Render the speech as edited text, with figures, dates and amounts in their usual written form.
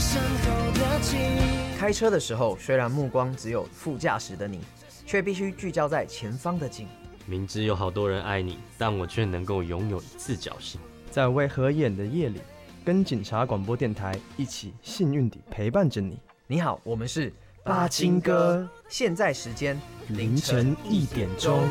身后的情。 开车的时候，虽然目光只有副驾驶的你，却必须聚焦在前方的景。 明知有好多人爱你，但我却能够拥有一次侥幸。 在未合眼的夜里，跟警察广播电台一起幸运地陪伴着你。 你好，我们是八青哥， 现在时间凌晨1点钟。